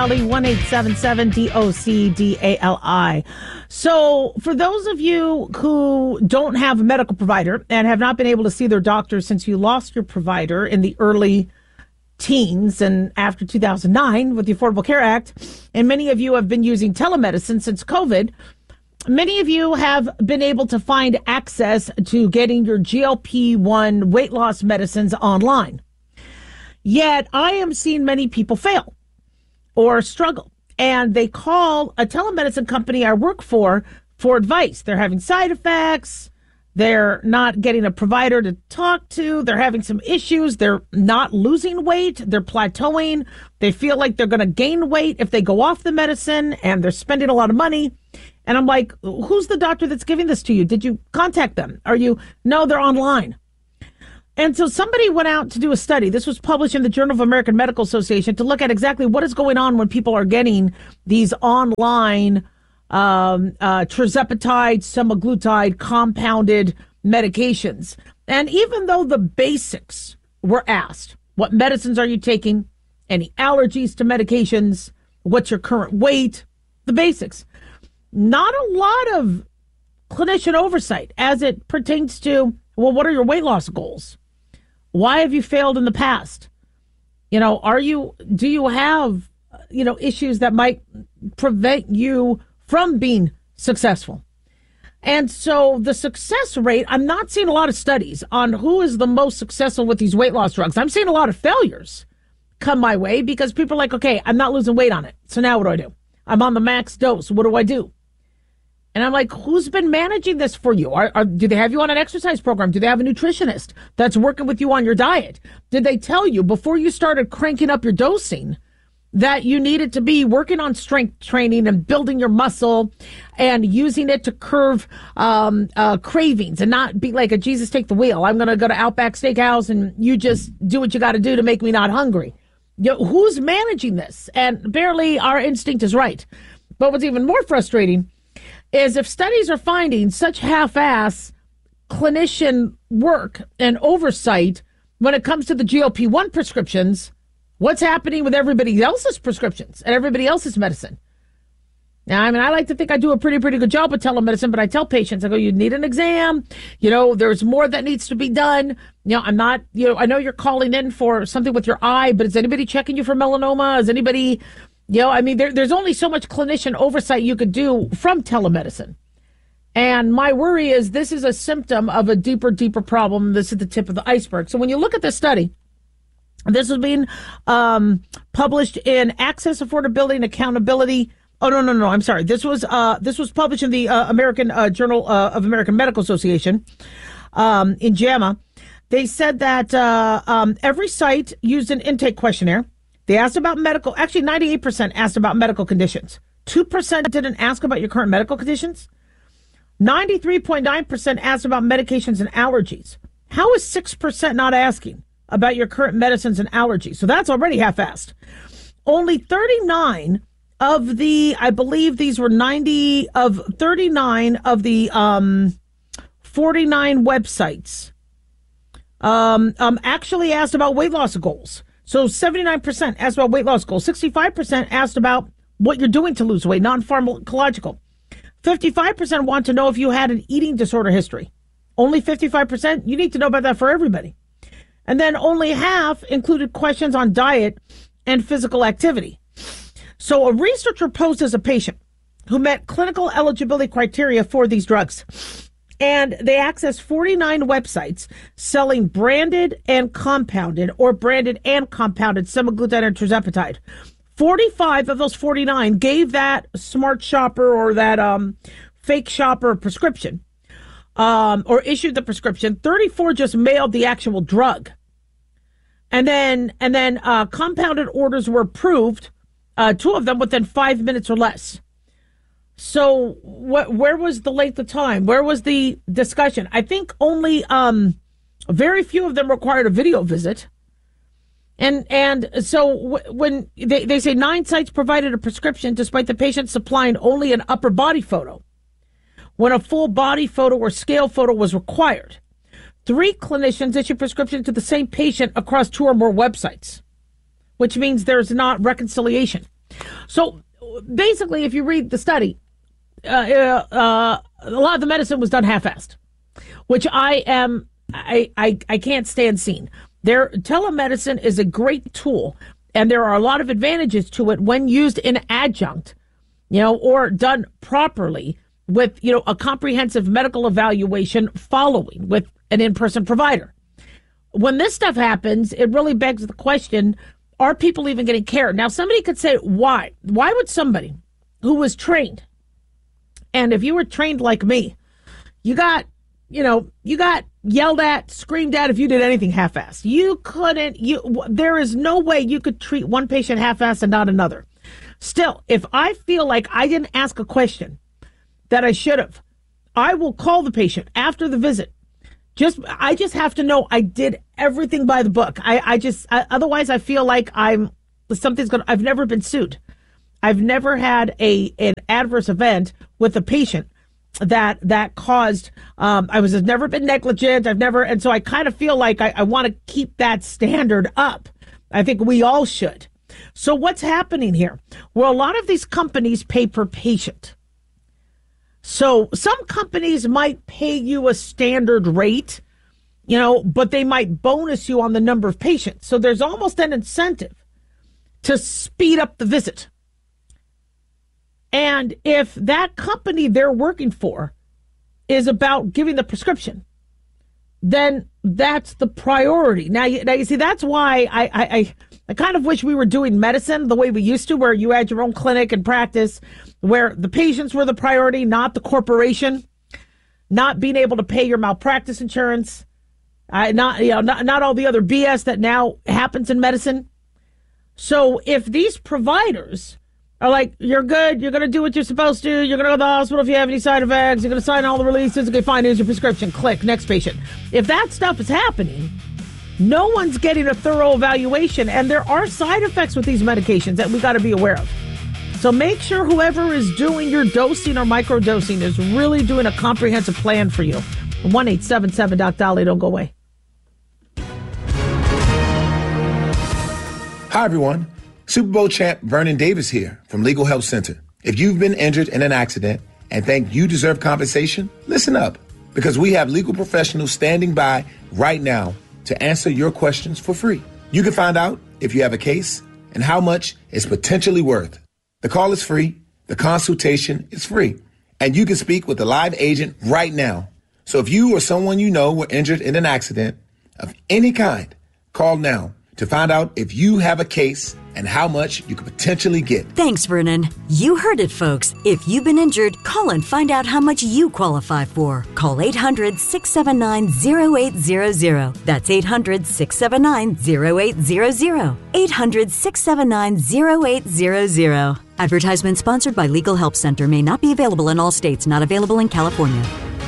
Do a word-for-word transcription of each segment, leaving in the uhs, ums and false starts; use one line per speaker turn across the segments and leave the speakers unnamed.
one eight seven seven D O C D A L I. So for those of you who don't have a medical provider and have not been able to see their doctor since you lost your provider in the early teens and after two thousand nine with the Affordable Care Act, and many of you have been using telemedicine since COVID, many of you have been able to find access to getting your G L P one weight loss medicines online. Yet I am seeing many people fail or struggle, and they call a telemedicine company I work for for advice. They're having side effects. They're not getting a provider to talk to. They're having some issues. They're not losing weight. They're plateauing. They feel like they're going to gain weight if they go off the medicine, and they're spending a lot of money. And I'm like, who's the doctor that's giving this to you? Did you contact them? Are you? No, they're online. And so somebody went out to do a study. This was published in the Journal of American Medical Association to look at exactly what is going on when people are getting these online um, uh, tirzepatide, semaglutide, compounded medications. And even though the basics were asked, what medicines are you taking? Any allergies to medications? What's your current weight? The basics. Not a lot of clinician oversight as it pertains to, well, what are your weight loss goals? Why have you failed in the past? You know, are you, do you have, you know, issues that might prevent you from being successful? And so the success rate, I'm not seeing a lot of studies on who is the most successful with these weight loss drugs. I'm seeing a lot of failures come my way because people are like, okay, I'm not losing weight on it. So now what do I do? I'm on the max dose. What do I do? And I'm like, who's been managing this for you? Are, are, do they have you on an exercise program? Do they have a nutritionist that's working with you on your diet? Did they tell you before you started cranking up your dosing that you needed to be working on strength training and building your muscle and using it to curb um, uh, cravings and not be like a Jesus take the wheel? I'm going to go to Outback Steakhouse and you just do what you got to do to make me not hungry. You know, who's managing this? And barely our instinct is right. But what's even more frustrating is if studies are finding such half-ass clinician work and oversight when it comes to the G L P one prescriptions, what's happening with everybody else's prescriptions and everybody else's medicine? Now, I mean, I like to think I do a pretty, pretty good job with telemedicine, but I tell patients, I go, you need an exam. You know, there's more that needs to be done. You know, I'm not, you know, I know you're calling in for something with your eye, but is anybody checking you for melanoma? Is anybody... You know, I mean, there, there's only so much clinician oversight you could do from telemedicine. And my worry is this is a symptom of a deeper, deeper problem. This is the tip of the iceberg. So when you look at this study, this was being um, published in Access, Affordability, and Accountability. Oh, no, no, no, I'm sorry. This was uh, this was published in the uh, American uh, Journal uh, of American Medical Association um, in JAMA. They said that uh, um, every site used an intake questionnaire. They asked about medical, actually ninety-eight percent asked about medical conditions. two percent didn't ask about your current medical conditions. ninety-three point nine percent asked about medications and allergies. How is six percent not asking about your current medicines and allergies? So that's already half-assed. Only thirty-nine of the, I believe these were ninety of thirty-nine of the um, forty-nine websites um, um, actually asked about weight loss goals. So seventy-nine percent asked about weight loss goals. sixty-five percent asked about what you're doing to lose weight, non-pharmacological. fifty-five percent want to know if you had an eating disorder history. Only fifty-five percent, you need to know about that for everybody. And then only half included questions on diet and physical activity. So a researcher posed as a patient who met clinical eligibility criteria for these drugs. And they accessed forty-nine websites selling branded and compounded or branded and compounded semaglutide and tirzepatide. forty-five of those forty-nine gave that smart shopper or that um, fake shopper a prescription um, or issued the prescription. thirty-four just mailed the actual drug. And then and then uh, compounded orders were approved, uh, two of them within five minutes or less. So wh- where was the length of time? Where was the discussion? I think only um, very few of them required a video visit. And and so w- when they, they say nine sites provided a prescription despite the patient supplying only an upper body photo, when a full body photo or scale photo was required. Three clinicians issued prescriptions to the same patient across two or more websites, which means there's not reconciliation. So basically, if you read the study, uh, uh, uh, a lot of the medicine was done half-assed, which I am, I, I, I can't stand seeing. There, telemedicine is a great tool, and there are a lot of advantages to it when used in adjunct, you know, or done properly with, you know, a comprehensive medical evaluation following with an in-person provider. When this stuff happens, it really begs the question, are people even getting care? Now, somebody could say, why? Why would somebody who was trained, and if you were trained like me, you got, you know, you got yelled at, screamed at if you did anything half-assed. You couldn't, you, there is no way you could treat one patient half-assed and not another. Still, if I feel like I didn't ask a question that I should have, I will call the patient after the visit. Just, I just have to know I did everything by the book. I, I just, I, otherwise I feel like I'm, something's going to, I've never been sued. I've never had a, an adverse event with a patient that, that caused, um, I was, I've never been negligent. I've never, and so I kind of feel like I, I want to keep that standard up. I think we all should. So what's happening here? Well, a lot of these companies pay per patient. So some companies might pay you a standard rate, you know, but they might bonus you on the number of patients. So there's almost an incentive to speed up the visit. And if that company they're working for is about giving the prescription, then that's the priority. Now, you, now you see, that's why I, I, I, I kind of wish we were doing medicine the way we used to, where you had your own clinic and practice, where the patients were the priority, not the corporation, not being able to pay your malpractice insurance, uh, not, you know, not, not all the other B S that now happens in medicine. So if these providers are like, you're good, you're going to do what you're supposed to, you're going to go to the hospital if you have any side effects, you're going to sign all the releases, okay, fine, here's your prescription, click, next patient. If that stuff is happening, no one's getting a thorough evaluation, and there are side effects with these medications that we got to be aware of. So make sure whoever is doing your dosing or microdosing is really doing a comprehensive plan for you. one eight seven seven Doc Dolly, don't go away.
Hi, everyone. Super Bowl champ Vernon Davis here from Legal Help Center. If you've been injured in an accident and think you deserve compensation, listen up, because we have legal professionals standing by right now to answer your questions for free. You can find out if you have a case and how much it's potentially worth. The call is free, the consultation is free, and you can speak with a live agent right now. So if you or someone you know were injured in an accident of any kind, call now to find out if you have a case and how much you could potentially get.
Thanks, Vernon. You heard it, folks. If you've been injured, call and find out how much you qualify for. Call eight hundred, six seven nine, zero eight zero zero. That's eight hundred, six seven nine, zero eight zero zero. eight hundred, six seven nine, zero eight zero zero. Advertisement sponsored by Legal Help Center. May not be available in all states. Not available in California.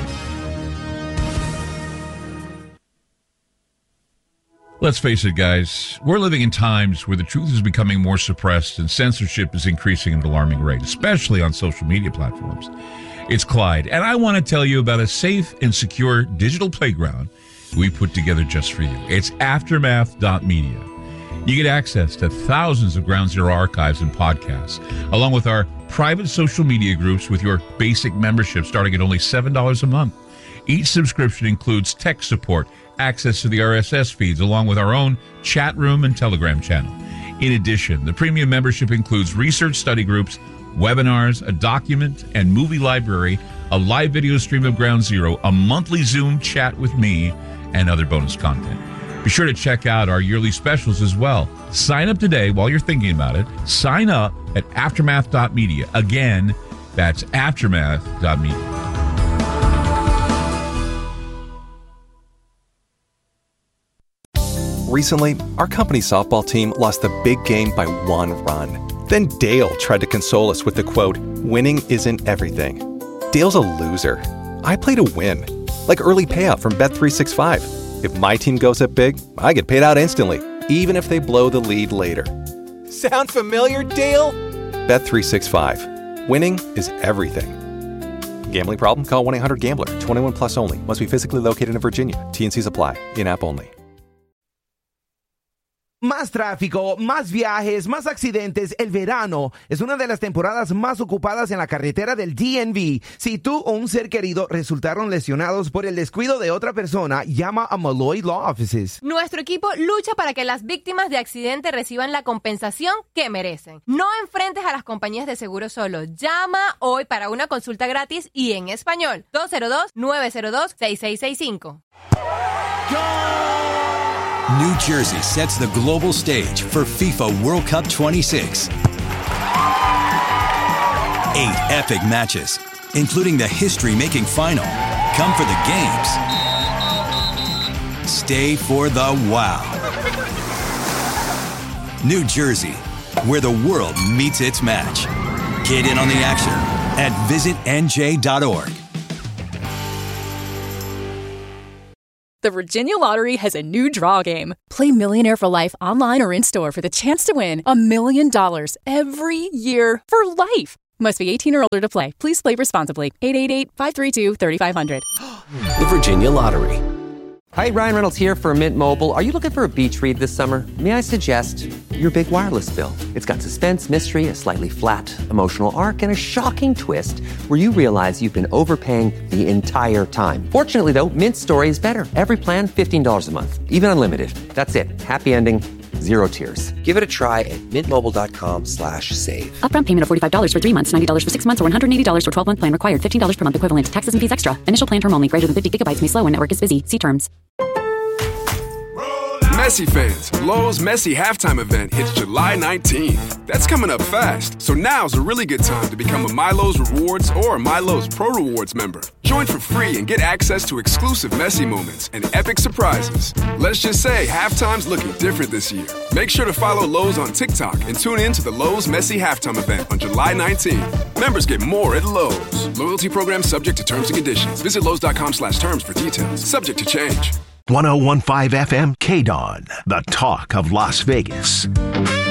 Let's face it, guys, we're living in times where the truth is becoming more suppressed and censorship is increasing at an alarming rate, especially on social media platforms. It's Clyde, and I want to tell you about a safe and secure digital playground we put together just for you. It's aftermath dot media. You get access to thousands of Ground Zero archives and podcasts, along with our private social media groups with your basic membership starting at only seven dollars a month. Each subscription includes tech support, access to the R S S feeds, along with our own chat room and Telegram channel. In addition, the premium membership includes research study groups, webinars, a document and movie library, a live video stream of Ground Zero, a monthly Zoom chat with me, and other bonus content. Be sure to check out our yearly specials as well. Sign up today while you're thinking about it. Sign up at aftermath dot media. Again, that's aftermath dot media.
Recently, our company's softball team lost the big game by one run. Then Dale tried to console us with the quote, "Winning isn't everything." Dale's a loser. I play to win. Like early payout from Bet three sixty-five. If my team goes up big, I get paid out instantly, even if they blow the lead later. Sound familiar, Dale? Bet three sixty-five. Winning is everything. Gambling problem? Call one eight hundred gambler. twenty-one plus only. Must be physically located in Virginia. T and C's apply. In-app only.
Más tráfico, más viajes, más accidentes. El verano es una de las temporadas más ocupadas en la carretera del D M V. Si tú o un ser querido resultaron lesionados por el descuido de otra persona, llama a Malloy Law Offices.
Nuestro equipo lucha para que las víctimas de accidente reciban la compensación que merecen. No enfrentes a las compañías de seguro solo. Llama hoy para una consulta gratis y en español. dos cero dos, nueve cero dos, seis seis seis cinco.
New Jersey sets the global stage for FIFA World Cup twenty-six. Eight epic matches, including the history-making final. Come for the games. Stay for the wow. New Jersey, where the world meets its match. Get in on the action at visit N J dot org.
The Virginia Lottery has a new draw game. Play Millionaire for Life online or in-store for the chance to win a million dollars every year for life. Must be eighteen or older to play. Please play responsibly. eight eight eight, five three two, three five zero zero.
The Virginia Lottery. Hi, Ryan Reynolds here for Mint Mobile. Are you looking for a beach read this summer? May I suggest your big wireless bill? It's got suspense, mystery, a slightly flat, emotional arc, and a shocking twist where you realize you've been overpaying the entire time. Fortunately, though, Mint's story is better. Every plan, fifteen dollars a month. Even unlimited. That's it. Happy ending. Zero tears. Give it a try at mintmobile.com slash save.
Upfront payment of forty-five dollars for three months, ninety dollars for six months, or one hundred eighty dollars for twelve-month plan required. fifteen dollars per month equivalent. Taxes and fees extra. Initial plan term only. Greater than fifty gigabytes may slow when network is busy. See terms.
Messi fans, Lowe's Messi halftime event hits July nineteenth. That's coming up fast, so now's a really good time to become a MyLowe's Rewards or a MyLowe's Pro Rewards member. Join for free and get access to exclusive Messi moments and epic surprises. Let's just say halftime's looking different this year. Make sure to follow Lowe's on TikTok and tune in to the Lowe's Messi halftime event on July nineteenth. Members get more at Lowe's. Loyalty program subject to terms and conditions. Visit Lowe's.com slash terms for details. Subject to change.
one oh one point five F M K D O N, the talk of Las Vegas.